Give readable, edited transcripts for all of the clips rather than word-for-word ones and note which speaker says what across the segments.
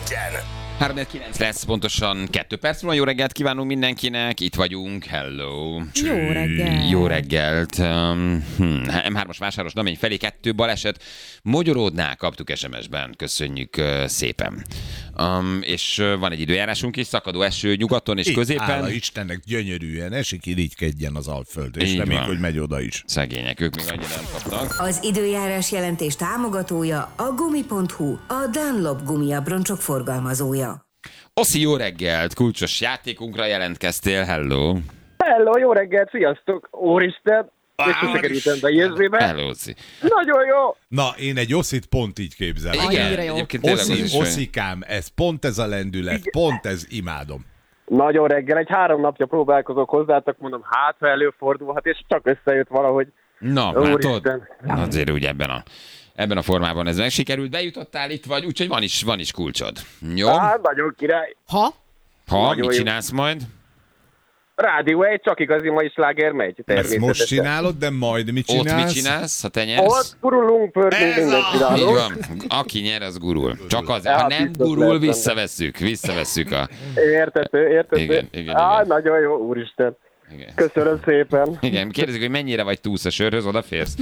Speaker 1: legyen.
Speaker 2: 3-9 lesz, pontosan 2 perc múlva. Jó reggelt kívánunk mindenkinek, itt vagyunk, hello.
Speaker 3: Jó reggelt.
Speaker 2: Jó reggelt. M3-as vásáros Namény felé 2 baleset. Mogyoródnál kaptuk SMS-ben, köszönjük szépen. És van egy időjárásunk is, szakadó eső nyugaton és középen.
Speaker 4: Hála Istennek, gyönyörűen esik, irigykedjen az Alföld, és reméljük, hogy megy oda is.
Speaker 2: Szegények, ők még annyira nem kapnak.
Speaker 5: Az időjárás jelentés támogatója a Gumi.hu, a Dunlop gumiabroncsok forgalmazója.
Speaker 2: Oszi, jó reggelt, kulcsos játékunkra jelentkeztél, hello.
Speaker 6: Hello, jó reggelt, sziasztok! Úristen! És sikerültem bejegyzébe.
Speaker 2: Hello, Oszi.
Speaker 6: Nagyon jó!
Speaker 4: Na, én egy Oszit pont így képzelem.
Speaker 2: Igen,
Speaker 3: jó.
Speaker 2: egyébként tényleg az is olyan.
Speaker 4: Oszikám, ez pont ez a lendület, pont ez, imádom.
Speaker 6: Nagyon reggel, egy 3 napja próbálkozok hozzátok, mondom, hát ha előfordulhat, és csak összejött valahogy.
Speaker 2: Na, látod?
Speaker 6: Úristen.
Speaker 2: Azért úgy ebben a formában ez meg sikerült. Bejutottál itt vagy, úgyhogy van is kulcsod. Jó?
Speaker 6: Hát, nagyon király.
Speaker 3: Ha?
Speaker 2: Ha,
Speaker 6: nagyon
Speaker 2: mit
Speaker 6: jó.
Speaker 2: csinálsz majd?
Speaker 6: Rádió 1, csak igazi mai sláger megy.
Speaker 4: Ezt
Speaker 6: természetesen.
Speaker 4: most csinálod, de majd mit
Speaker 2: Ott
Speaker 4: csinálsz?
Speaker 2: mit csinálsz, ha te nyersz?
Speaker 6: Ott gurulunk, pörgünk, mindent
Speaker 2: Így
Speaker 6: csinálunk.
Speaker 2: van. Aki nyer, az gurul. Csak az,
Speaker 6: Ja,
Speaker 2: ha nem
Speaker 6: biztos
Speaker 2: gurul,
Speaker 6: lehet benne.
Speaker 2: visszavesszük a...
Speaker 6: Értető.
Speaker 2: Igen.
Speaker 6: Nagyon jó, úristen.
Speaker 2: Igen.
Speaker 6: Köszönöm szépen.
Speaker 2: Igen, kérdezik, hogy mennyire vagy túlsz a sörhöz, odaférsz?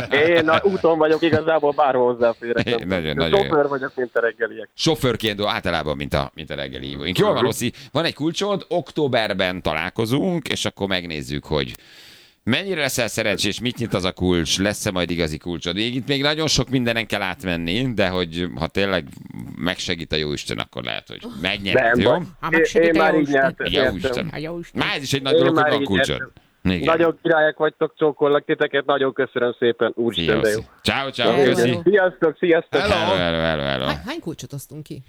Speaker 6: Én úton vagyok, igazából bárhol hozzáférek.
Speaker 2: Nagyon
Speaker 6: Sofőr vagyok, mint a reggeliek.
Speaker 2: Sofőrként általában, mint a reggeli hívóink. Jól van, Oszi, van egy kulcsod, októberben találkozunk, és akkor megnézzük, hogy mennyire leszel szerencsés, mit nyit az a kulcs, lesz-e majd igazi kulcsod. Itt még nagyon sok mindenen kell átmenni, de hogy ha tényleg megsegít a Jóisten, akkor lehet, hogy megnyert,
Speaker 6: Nem
Speaker 2: jó?
Speaker 6: baj. Én már így nyertem.
Speaker 2: Jóisten.
Speaker 3: Jó.
Speaker 2: Már ez is egy nagy dolog, hogy
Speaker 6: már
Speaker 2: van
Speaker 6: így
Speaker 2: kulcsod.
Speaker 6: nyertem.
Speaker 2: Igen.
Speaker 6: Nagyon királyok vagytok, csókollak titeket, nagyon köszönöm szépen,
Speaker 2: Szia,
Speaker 6: úristen, de jó.
Speaker 2: Oszi. Ciao,
Speaker 3: Hello.
Speaker 2: köszi.
Speaker 6: Sziasztok!
Speaker 2: Hello.
Speaker 3: Hány kulcsot osztunk ki?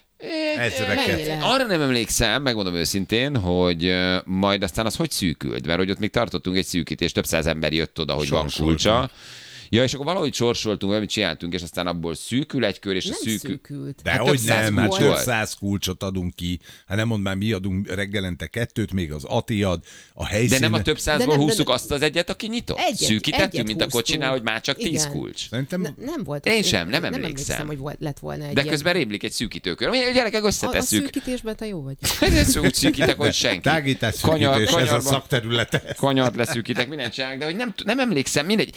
Speaker 4: Ezreket.
Speaker 3: Mennyire?
Speaker 2: Arra nem emlékszem, megmondom őszintén, hogy majd aztán az hogy szűkült, mert hogy ott még tartottunk egy szűkítést, több száz ember jött oda, hogy van kulcsa. Ja, és akkor valahogy sorsoltunk, valamit csináltunk, és aztán abból szűkül egy kör, és
Speaker 3: Nem
Speaker 2: a szűkül...
Speaker 3: szűkült.
Speaker 4: De
Speaker 2: Hát
Speaker 4: hogy
Speaker 2: több száz
Speaker 4: nem, hát
Speaker 2: kulcs
Speaker 4: több
Speaker 2: volt.
Speaker 4: 100 kulcsot adunk ki. Hát nem mondd már, mi adunk reggelente 2, még az Ati ad, a
Speaker 2: De
Speaker 4: helyszínen.
Speaker 2: nem a több százból
Speaker 3: de-
Speaker 2: húzzuk azt az egyet, aki nyitott? Szűkítettünk,
Speaker 3: egyet
Speaker 2: mint a kocsinál,
Speaker 3: húztunk.
Speaker 2: hogy már csak 10
Speaker 3: Igen.
Speaker 2: kulcs.
Speaker 4: Szerintem
Speaker 3: Nem volt.
Speaker 2: Én sem, nem emlékszem.
Speaker 3: hogy lett volna egy
Speaker 2: De
Speaker 3: ilyen.
Speaker 2: közben rémlik egy szűkítőkör. A gyerekek
Speaker 3: A
Speaker 2: összetesszük.
Speaker 3: szűkítésben te jó vagy.
Speaker 2: Ez úgy szűkítek, hogy senki.
Speaker 4: tágítás szűkítés, ez a
Speaker 2: Kanyarban-
Speaker 4: szakterülete.
Speaker 2: Kanyart leszűkítek, mindent csinálnak, de hogy nem emlékszem, mindegy.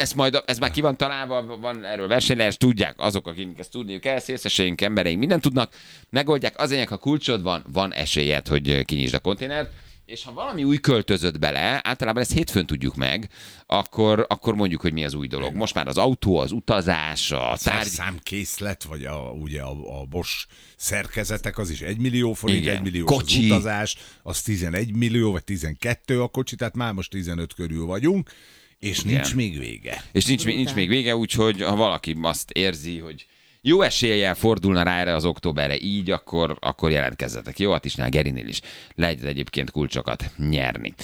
Speaker 2: Ez már ki van találva, van erről versenylehes, tudják azok, akik ezt tudniuk kell, szélszeseink, embereink, mindent tudnak, megoldják. Az enyek, ha kulcsod van esélyed, hogy kinyisd a konténert. És ha valami új költözött bele, általában ezt hétfőn tudjuk meg, akkor mondjuk, hogy mi az új dolog. Most már az autó, az utazás, a tárgy...
Speaker 4: Számkészlet, vagy ugye a Bosch szerkezetek, az is 1 millió forint,
Speaker 2: Igen.
Speaker 4: 1 millió
Speaker 2: Kocsi.
Speaker 4: az utazás, az 11 millió, vagy 12 a kocsi, tehát már most 15 körül vagyunk, és
Speaker 2: Igen.
Speaker 4: nincs még vége.
Speaker 2: És nincs még vége, úgyhogy ha valaki azt érzi, hogy jó eséllyel fordulna rá erre az októberre így, akkor jelentkezzetek. Jó, Atisnál, Gerinél is lehet egyébként kulcsokat nyerni.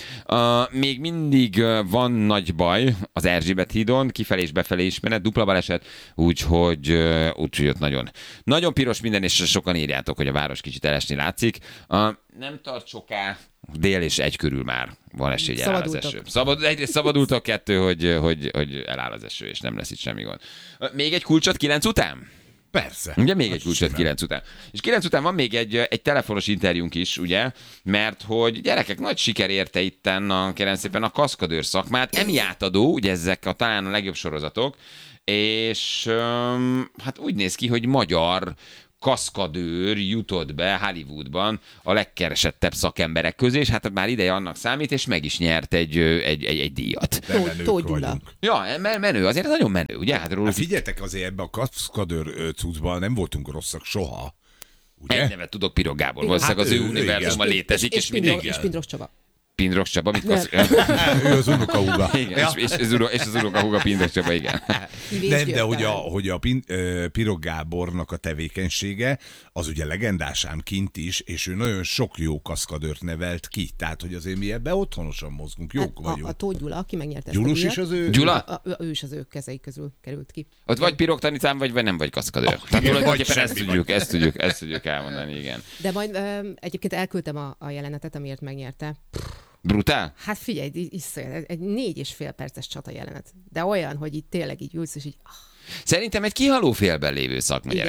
Speaker 2: Még mindig van nagy baj az Erzsébet hídon, kifelé és befelé is menet, dupla baleset, úgyhogy ott nagyon piros minden, és sokan írjátok, hogy a város kicsit elesni látszik. Nem tart soká, dél és 1 körül már van esély, hogy eláll az eső. Egyrészt szabadultok, 2, hogy eláll az eső, és nem lesz itt semmi gond. Még egy kulcsot 9 után?
Speaker 4: Persze.
Speaker 2: Ugye még egy
Speaker 4: Hát
Speaker 2: kulcsot
Speaker 4: simán.
Speaker 2: 9 után. És 9 után van még egy telefonos interjúnk is, ugye? Mert hogy gyerekek, nagy siker érte itten kérem szépen a kaszkadőr szakmát. Emmy átadó, ugye ezek talán a legjobb sorozatok, és hát úgy néz ki, hogy magyar kaszkadőr jutott be Hollywoodban a legkeresettebb szakemberek közé, és hát már ideje annak számít, és meg is nyert egy díjat.
Speaker 4: De menők
Speaker 3: Tóth Gyula.
Speaker 4: vagyunk.
Speaker 2: Ja, menő, azért nagyon menő, ugye? Hát
Speaker 4: Hát figyeljetek, azért ebbe a kaszkadőr cuccban nem voltunk rosszak soha. Ugye?
Speaker 2: egy nevet tudok, Pirog Gábor. Valószínűleg az ő
Speaker 4: ő,
Speaker 2: univerzuma
Speaker 4: igen.
Speaker 2: létezik, és mindenki...
Speaker 3: És Pindros Csaba.
Speaker 2: Pindros Csaba, mit
Speaker 4: Ő az unokahúga.
Speaker 2: Igen, és az unokahúga Pindros Csaba, igen.
Speaker 4: Nem, de hogy a Pirog Gábornak a tevékenysége, az ugye legendásám kint is, és ő nagyon sok jó kaszkadőrt nevelt ki. Tehát, hogy azért mi ebbe otthonosan mozgunk, jók vagyunk.
Speaker 3: A Tóth Gyula, aki megnyerte ezt a
Speaker 4: Gyulus
Speaker 3: díjat.
Speaker 4: is az ő...
Speaker 2: Gyula?
Speaker 3: Ő is az ő kezei közül került ki.
Speaker 2: Ott vagy pirogtanítám, vagy nem vagy kaszkadőr. Tehát tulajdonképpen ezt tudjuk elmondani, igen.
Speaker 3: De majd egyébként elküldtem a jelenetet, amiért megnyerte.
Speaker 2: Brutál?
Speaker 3: Hát figyelj, iszonyat, egy 4,5 perces csata jelenet. De olyan, hogy itt tényleg így ülsz, és így...
Speaker 2: Szerintem egy kihaló félben lévő szakma,
Speaker 3: Igen.
Speaker 2: gyerekek.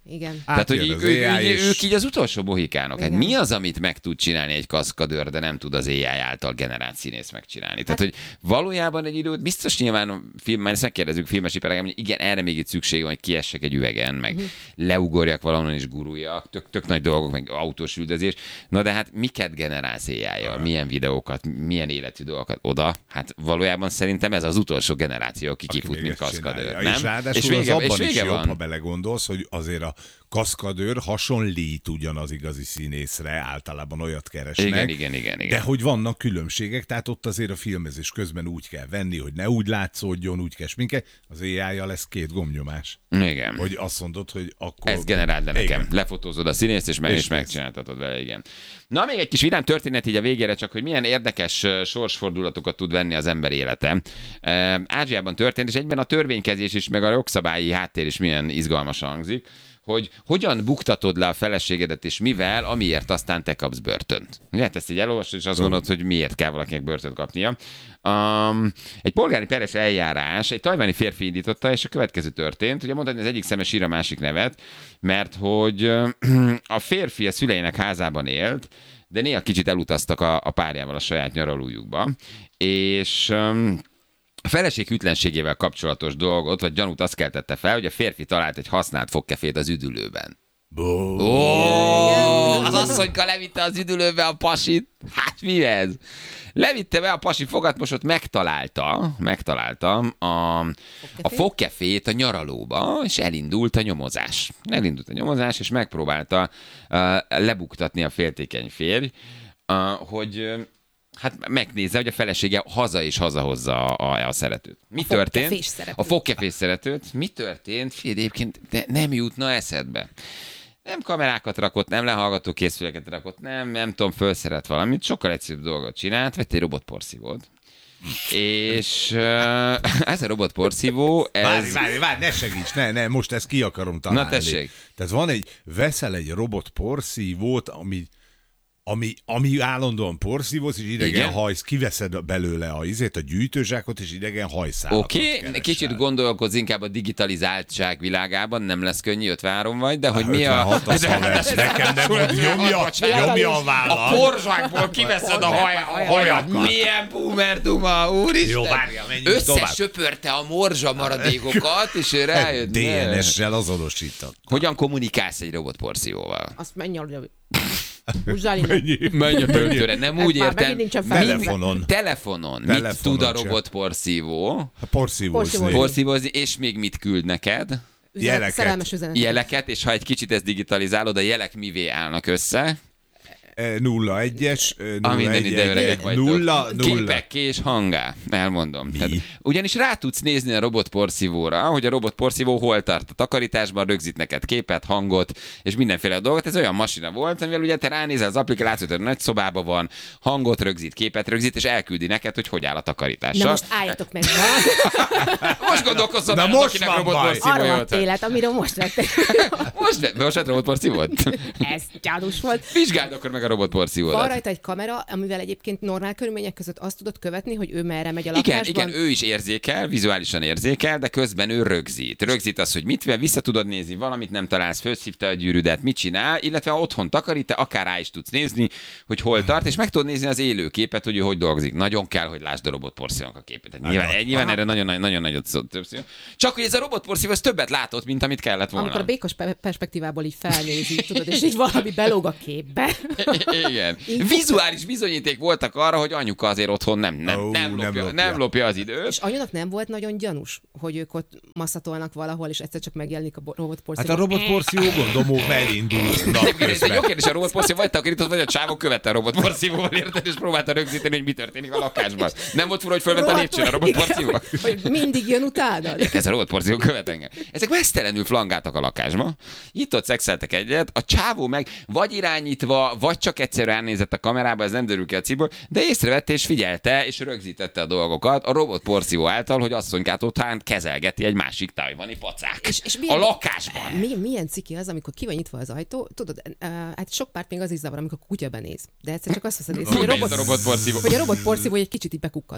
Speaker 3: Igen.
Speaker 2: Tehát, hogy
Speaker 4: Átjön az
Speaker 2: ők,
Speaker 4: AI
Speaker 2: ők így az utolsó mohikánok. Hát
Speaker 3: Igen.
Speaker 2: mi az, amit meg tud csinálni egy kaszkadőr, de nem tud az AI által generált színész megcsinálni? Tehát, hogy valójában egy időt, biztos nyilván a film, már ezt megkérdezzük filmes iparágán, hogy igen, erre még itt szükség van, hogy kiessek egy üvegen, meg leugorjak valahonnan és guruljak, tök nagy dolgok, meg autós üldözés. Na de hát miket generálsz AI-jal? Milyen videókat, milyen életű dolgokat oda? Hát valójában szerintem ez az utolsó generáció, aki kifut, mint kaszkadőr. Nem?
Speaker 4: És ráadásul
Speaker 2: vége,
Speaker 4: az abban is
Speaker 2: vége
Speaker 4: jobb,
Speaker 2: van.
Speaker 4: ha belegondolsz, hogy azért a kaszkadőr hasonlít ugyanaz igazi színészre, általában olyat keresnek.
Speaker 2: Igen.
Speaker 4: De hogy vannak különbségek, tehát ott azért a filmezés közben úgy kell venni, hogy ne úgy látszódjon, úgy kell sminkelni. Az AI-jal lesz 2 gombnyomás.
Speaker 2: Igen.
Speaker 4: Hogy azt mondod, hogy akkor...
Speaker 2: Ez generáld le nekem.
Speaker 4: Igen.
Speaker 2: Lefotózod a színészt, és megcsináltatod vele, igen. Na, még egy kis vidám történet így a végére, csak hogy milyen érdekes sorsfordulatokat tud venni az ember élete. Ázsiában történt, és egyben a törvénykezés is, meg a jogszabályi háttér is milyen izgalmasan hangzik, hogy hogyan buktatod le a feleségedet, és mivel, amiért aztán te kapsz börtönt. Hát ezt így elolvasod, és azt gondolod, hogy miért kell valakinek börtönt kapnia. Egy polgári peres eljárás, egy tajvani férfi indította, és a következő történt. Ugye mondta, hogy az egyik szeme sír a másik nevet, mert hogy a férfi a szüleinek házában élt, de néha kicsit elutaztak a párjával a saját nyaralójukba, és a feleség hűtlenségével kapcsolatos dolgot, vagy gyanút azt keltette fel, hogy a férfi talált egy használt fogkefét az üdülőben. Az asszonyka levitte az üdülőbe a pasit. Hát mi ez? Levitte be a pasi fogatmosot, megtalálta a fogkefét a nyaralóba, és elindult a nyomozás. És megpróbálta lebuktatni a féltékeny férj, hogy hát megnézze, hogy a felesége haza és hazahozza a szeretőt. Mi történt? A fogkefés szeretőt. Mi történt? Egyébként nem jutna eszedbe. Nem kamerákat rakott, nem lehallgató készüléket rakott, nem tudom, felszeret valamit, sokkal egyszerűbb dolgot csinált, vett egy robotporszívót. És ez a robotporszívó, ez...
Speaker 4: Várj, ne segíts, ne, most ezt ki akarom találni.
Speaker 2: Na tessék.
Speaker 4: Tehát veszel egy robotporszívót, ami állandóan porszívóz, és idegen hajsz, kiveszed belőle a gyűjtőzsákot, és idegen hajszálatot
Speaker 2: Oké, kicsit gondolkodz inkább a digitalizáltság világában, nem lesz könnyű, 53 vagy, de hogy mi a...
Speaker 4: Nekem nem mond, nyomja a vállat.
Speaker 2: A porzsákból kiveszed a hajat. Milyen boomer duma, úristen.
Speaker 4: Jó, várjál, menjünk tovább.
Speaker 2: Összesöpörte a morzsa maradékot, és ő rájött.
Speaker 4: DNS-sel azonosított.
Speaker 2: Hogyan kommunikálsz egy robotporszívóval?
Speaker 3: Azt menj aludni.
Speaker 2: Menj a töntőre, nem úgy értem. Telefonon. Mit tud a robotporszívó? Porszívózni, és még mit küld neked?
Speaker 3: Szerelmes üzenetet.
Speaker 2: Jeleket, és ha egy kicsit ezt digitalizálod, a jelek mivé állnak össze?
Speaker 4: 0-1-es,
Speaker 2: minden ide öregek vagytok.
Speaker 4: 0.
Speaker 2: Képekké és hangá, elmondom. Tehát, ugyanis rá tudsz nézni a robotporszívóra, hogy a robotporszívó hol tart a takarításban, rögzít neked képet, hangot, és mindenféle dolgot. Ez olyan masina volt, amivel ugye te ránézel az applikációt, hogy nagy szobában van, hangot rögzít, képet rögzít, és elküldi neked, hogy áll a takarítással.
Speaker 3: Na most álljatok meg.
Speaker 2: Most gondolkozzam el, akinek robotporszívója
Speaker 3: volt. Arra élet, amiről most vettek.
Speaker 2: Most vett robotporszívót?
Speaker 3: Ez gyanús volt.
Speaker 2: Vizsgáld akkor meg a robotporszívódat.
Speaker 3: Van rajta egy kamera, amivel egyébként normál körülmények között azt tudod követni, hogy ő merre megy a lakásban.
Speaker 2: Igen, ő is érzékel, vizuálisan érzékel, de közben ő rögzít. Rögzít az, hogy mit vissza tudod nézni, valamit nem találsz, felszívta a gyűrűdet, mit csinál, illetve ha otthon takarít, te akár rá is tudsz nézni, hogy hol tart, és meg tudod nézni az élő képet, hogy ő hogy dolgozik. Nagyon kell, hogy lásd a robotporszívónak a képet. Nyilván erre nagyon nagyot többször. Csak hogy ez a robotporszívó ez többet látott, mint amit kellett volna.
Speaker 3: Amikor a békos perspektívából így felnézi, tudod, és így valami belóg a képbe.
Speaker 2: Igen. Vizuális bizonyíték voltak arra, hogy anyuka azért otthon nem lopja az időt.
Speaker 3: És anyunak nem volt nagyon gyanús, hogy ők ott masszatolnak valahol, és egyszer csak megjelenik a robotporszívó.
Speaker 4: Hát a robotporszívó gondolom elindulnak közben.
Speaker 2: Jó kérdés, a robotporszívó vagy takarított, vagy a csávok követte a robotporszívóval, érted, és próbálta rögzíteni, hogy mi történik a lakásban. Nem volt fura, hogy fölment a lépcsőn a robotporszívó?
Speaker 3: Hogy mindig jön utána.
Speaker 2: Ez a robotporszívó követ engem. Ezek mesztelenül flangáltak a lakásba. Itt-ott szexeltek egyet, a csávó meg vagy irányítva, vagy csak egyszerűen nézett a kamerába, ez nem derül ki a cikkből, de észrevette és figyelte, és rögzítette a dolgokat a robotporszívó által, hogy asszonykát otthán kezelgeti egy másik tajvani pacák.
Speaker 3: És
Speaker 2: a lakásban.
Speaker 3: Milyen ciki az, amikor ki van nyitva az ajtó? Tudod, hát sok párt még az is zavar, amikor a kutya benéz. De egyszer csak azt veszed észre, hogy a robotporszívó egy kicsit így bekukkan.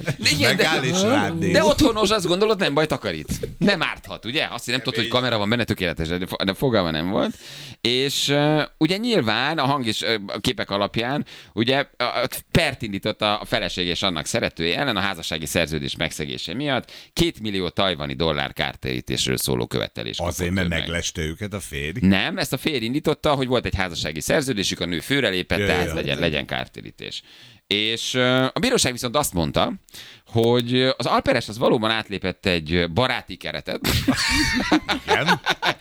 Speaker 2: De otthonos, azt gondolod, nem baj, takarít. Nem árthat, ugye? Azt nem tudod, hogy kamera van benne, tökéletes, de fogalma nem volt. És ugye nyilván a hang és a képek alapján ugye pert indított a feleség és annak szeretője ellen a házassági szerződés megszegése miatt 2 millió tajvani dollár kártérítésről szóló követelés.
Speaker 4: Azért, mert megleste őket a férj?
Speaker 2: Nem, ezt a férj indította, hogy volt egy házassági szerződésük, a nő főrelépett, tehát legyen kártérítés. És a bíróság viszont azt mondta, hogy az alperes az valóban átlépett egy baráti keretet.
Speaker 4: Igen.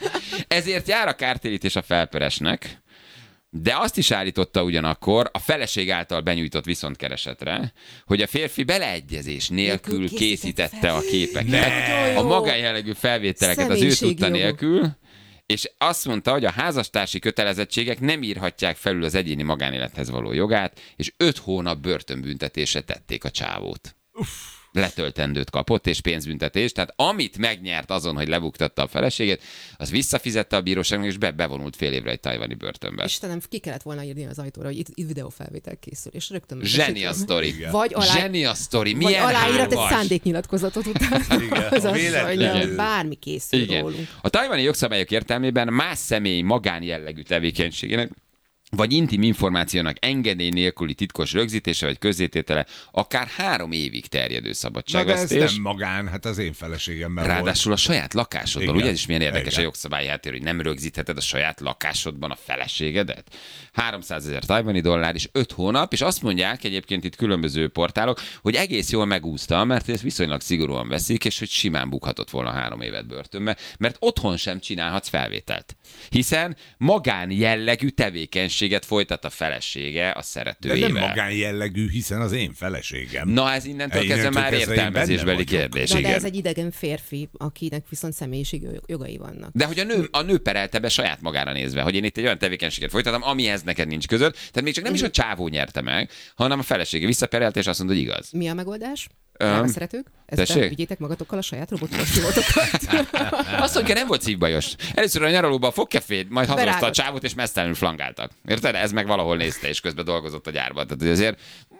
Speaker 2: Ezért jár a kártérítés a felperesnek, de azt is állította ugyanakkor a feleség által benyújtott viszontkeresetre, hogy a férfi beleegyezés nélkül készítette a képeket, a magánjellegű felvételeket az ő tudta nélkül, és azt mondta, hogy a házastársi kötelezettségek nem írhatják felül az egyéni magánélethez való jogát, és 5 hónap börtönbüntetésre tették a csávót. Letöltendőt kapott, és pénzbüntetést, tehát amit megnyert azon, hogy lebuktatta a feleségét, az visszafizette a bíróságnak, és bevonult fél évre egy tajvani börtönbe.
Speaker 3: Istenem, ki kellett volna írni az ajtóra, hogy itt videófelvétel készül, és rögtön...
Speaker 2: Zseni a sztori. Zseni a sztori.
Speaker 3: Vagy aláírat egy szándéknyilatkozatot után. Az
Speaker 4: véletlenül.
Speaker 3: Bármi készül rólunk.
Speaker 2: A tajvani jogszabályok értelmében más személy magánjellegű tevékenységének vagy intim információnak engedély nélküli titkos rögzítése vagy közzététele akár 3 évig terjedő szabadságvesztés.
Speaker 4: De ez nem magán, hát az én feleségemmel
Speaker 2: ráadásul
Speaker 4: volt.
Speaker 2: A saját lakásodban,
Speaker 4: Igen.
Speaker 2: ugye ez is milyen érdekes
Speaker 4: Igen.
Speaker 2: a jogszabályi háttér, hogy nem rögzítheted a saját lakásodban a feleségedet. 300 000 tajvani dollár és 5 hónap, és azt mondják egyébként itt különböző portálok, hogy egész jól megúszta, mert ezt viszonylag szigorúan veszik, és hogy simán bukhatott volna 3 évet börtönbe, mert otthon sem csinálhatsz felvételt. Hiszen magán jellegű tevékenységet folytat a felesége a szeretőjével.
Speaker 4: De nem magánjellegű, hiszen az én feleségem.
Speaker 2: Na, ez innentől kezdve már értelmezésbeli kérdés.
Speaker 3: De ez egy idegen férfi, akinek viszont személyiségi jogai vannak.
Speaker 2: De hogy a nő perelte be saját magára nézve, hogy én itt egy olyan tevékenységet folytatom, amihez neked nincs között. Tehát még csak nem is a csávó nyerte meg, hanem a felesége visszaperelte, és azt mondta, hogy igaz.
Speaker 3: Mi a megoldás? Szeretők?
Speaker 2: Tessék?
Speaker 3: Vigyétek magatokkal a saját robotporszívótokat.
Speaker 2: Azt mondja, nem volt szívbajos. Először a nyaralóban a fogkefét, majd hazahozta a csávót, és mesztelenül flangáltak. Érted? Ez meg valahol nézte, és közben dolgozott a gyárban. Tehát azért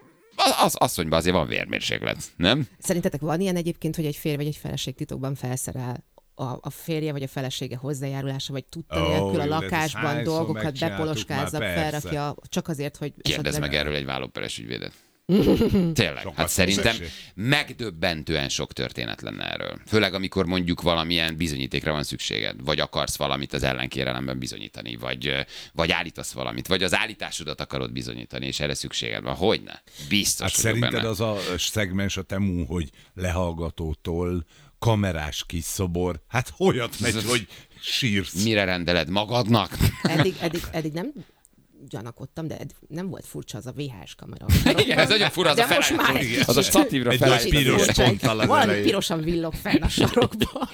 Speaker 2: az asszonyban azért van vérmérséklet, nem?
Speaker 3: Szerintetek van ilyen egyébként, hogy egy férj vagy egy feleség titokban felszerel a férje vagy a felesége hozzájárulása, vagy tudta nélkül a lakásban dolgokat bepoloskázza, felrakja, csak azért, hogy...
Speaker 2: Kérdezz meg erről egy vállóperes ügyvédet. Tényleg,
Speaker 4: Sokat
Speaker 2: hát szerintem
Speaker 4: tessék.
Speaker 2: megdöbbentően sok történet lenne erről. Főleg, amikor mondjuk valamilyen bizonyítékra van szükséged, vagy akarsz valamit az ellenkérelemben bizonyítani, vagy állítasz valamit, vagy az állításodat akarod bizonyítani, és erre szükséged van. Hogyne? Biztos
Speaker 4: Hát
Speaker 2: vagyok
Speaker 4: szerinted
Speaker 2: benne.
Speaker 4: az a szegmens a Temu, hogy lehallgatótól kamerás kis szobor, hát olyat megy, hogy sírsz.
Speaker 2: Mire rendeled magadnak?
Speaker 3: Eddig nem gyanakodtam, de nem volt furcsa az a VHS kamera.
Speaker 2: Igen, ez nagyon fura, az
Speaker 3: de
Speaker 2: a
Speaker 3: most már
Speaker 2: felállító. Az a statívra
Speaker 4: Egy
Speaker 2: felállító.
Speaker 4: nagy piros ponttal az
Speaker 3: valami
Speaker 4: elején.
Speaker 3: pirosan villog fel a sarokba.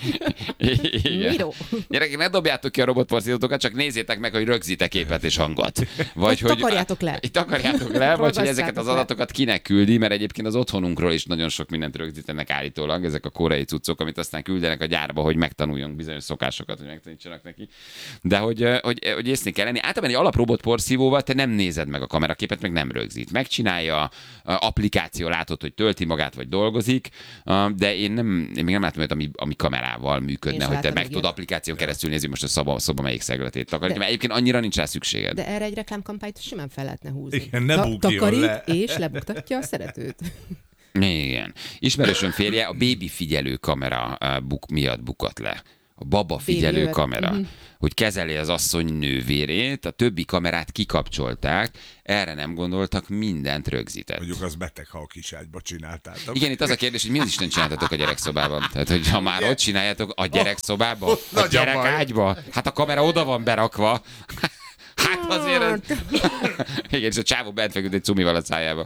Speaker 2: Igen.
Speaker 3: Miró.
Speaker 2: Gyerekek, ne dobjátok ki a robotporszívótokat, csak nézzétek meg, hogy rögzítek képet és hangot. Vagy hogy
Speaker 3: takarjátok le.
Speaker 2: Takarjátok le, vagy hogy ezeket az
Speaker 3: Ragasztjátok le.
Speaker 2: adatokat kinek küldi, mert egyébként az otthonunkról is nagyon sok mindent rögzítenek állítólag, ezek a koreai cuccok, amit aztán küldenek a gyárba, hogy megtanuljunk bizonyos szokásokat, hogy megtanítsanak neki. De hogy észnél kell lenni. Általában egy alaprobotporszívóval te nem nézed meg a kameraképet, meg nem rögzít. Megcsinálja, applikáció látod, hogy tölti magát, vagy dolgozik, de én még nem látom olyat, ami kamerával működne, hogy te meg tudod applikáción keresztül nézni most a szoba melyik szegletét takarítja, mert egyébként annyira nincs rá szükséged.
Speaker 3: De erre egy reklámkampányt simán fel lehetne húzni.
Speaker 4: Igen, ne bukjon
Speaker 3: Takarít
Speaker 4: le.
Speaker 3: és lebuktatja a szeretőt.
Speaker 2: Igen. Ismerősöm férje a bébi figyelő kamera miatt bukott le. A baba figyelő
Speaker 3: Baby
Speaker 2: kamera, hogy kezeli az asszony nővérét, a többi kamerát kikapcsolták, erre nem gondoltak, mindent rögzített.
Speaker 4: Mondjuk az beteg, ha a kiságyba csináltátok.
Speaker 2: Igen, itt az a kérdés, hogy mi az Isten csináltatok a gyerekszobában? Tehát, hogy ha már ott csináljátok a gyerekszobában, a
Speaker 4: nagy a
Speaker 2: gyerekágyba, hát a kamera oda van berakva. Hát azért az... Igen, és a csávó bent feküdt egy cumival a szájába.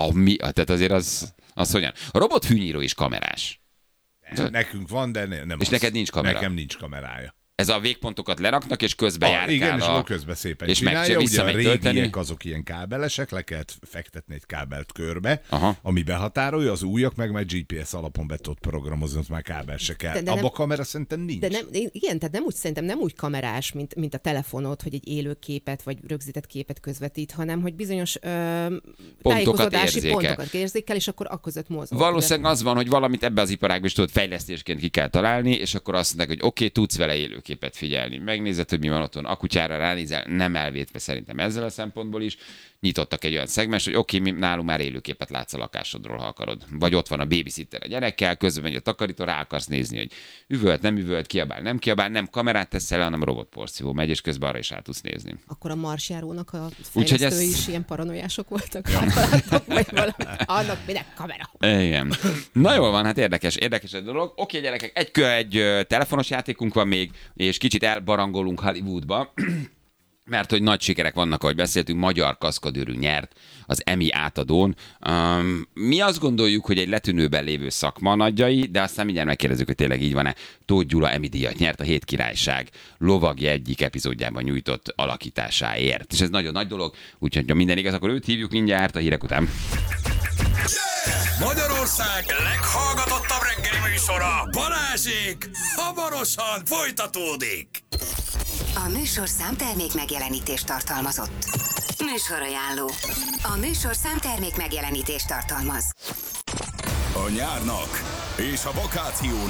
Speaker 2: Tehát azért az hogyan? A robothűnyíró is kamerás.
Speaker 4: Nekünk van, de nem
Speaker 2: És
Speaker 4: az.
Speaker 2: neked nincs kamera?
Speaker 4: Nekem nincs kamerája.
Speaker 2: Ez a végpontokat leraknak, és közben járkál
Speaker 4: igen, és akkor közben szépen
Speaker 2: és
Speaker 4: csinálja. Ugye a régiek
Speaker 2: tölteni.
Speaker 4: azok ilyen kábelesek, le kellett fektetni egy kábelt körbe,
Speaker 2: Aha.
Speaker 4: ami behatárolja, az újak meg már GPS alapon be tudod programozni, ott már kábel se kell. Abba a kamera szerintem nincs.
Speaker 3: De igen, tehát szerintem nem úgy kamerás, mint a telefonod, hogy egy élő képet vagy rögzített képet közvetít, hanem hogy bizonyos tájékozódási pontokat érzékel, és akkor akközött mozog.
Speaker 2: Valószínűleg az van, hogy valamit ebbe az iparágban is tudod fejlesztésként ki kell találni, és akkor azt mondják, hogy oké, tudsz vele élőképet figyelni. Megnézed, hogy mi van otthon, a kutyára ránézel, nem elvétve szerintem ezzel a szempontból is. Nyitottak egy olyan szegmens, hogy oké, nálunk már élőképet látsz a lakásodról, ha akarod. Vagy ott van a babysitter a gyerekkel, közben megy a takarító, rá akarsz nézni, hogy üvölt, nem üvölt, kiabál, nem kiabál, nem kamerát teszel le, hanem robotporszívó megy, és közben arra is rá tudsz nézni.
Speaker 3: Akkor a marsjárónak a fejlesztői is ilyen paranoiások voltak. Vagy valami. Annak minek kamera.
Speaker 2: Igen. Na jól van, hát érdekes a dolog. Oké, gyerekek, egy telefonos játékunk van még, és kicsit elbarangolunk Hollywoodba. Mert hogy nagy sikerek vannak, ahogy beszéltünk, magyar kaszkadőrünk nyert az Emmy átadón. Mi azt gondoljuk, hogy egy letűnőben lévő szakma nagyjai, de aztán mindjárt megkérdezzük, hogy tényleg így van-e. Tóth Gyula Emmy díjat nyert a Hét Királyság lovagja egyik epizódjában nyújtott alakításáért. És ez nagyon nagy dolog, úgyhogy ha minden igaz, akkor őt hívjuk mindjárt a hírek után.
Speaker 1: Magyarország leghallgatottabb reggeli műsora, Balázsék, hamarosan folytatódik.
Speaker 5: A műsor számtermék megjelenítést tartalmazott. Műsorajánló. A műsor számtermék megjelenítést tartalmaz.
Speaker 1: A nyárnak és a vakációnak